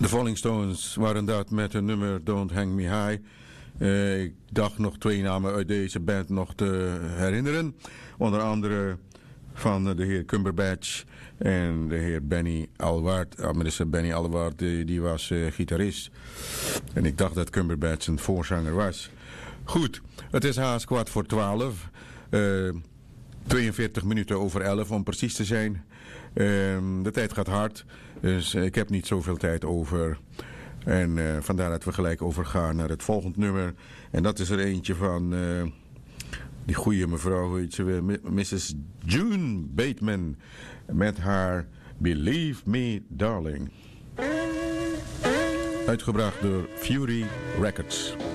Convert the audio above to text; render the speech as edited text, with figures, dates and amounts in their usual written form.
De Rolling Stones waren dat met hun nummer Don't Hang Me High. Ik dacht nog 2 namen uit deze band nog te herinneren. Onder andere van de heer Cumberbatch en de heer Benny Alward. Minister Benny Alward die was gitarist. En ik dacht dat Cumberbatch een voorzanger was. Goed, het is haast 11:15. 42 minuten over 11 om precies te zijn. De tijd gaat hard, dus ik heb niet zoveel tijd over. En vandaar dat we gelijk overgaan naar het volgende nummer. En dat is er eentje van die goede mevrouw, hoe heet ze, Mrs. June Bateman. Met haar Believe Me Darling. Uitgebracht door Fury Records.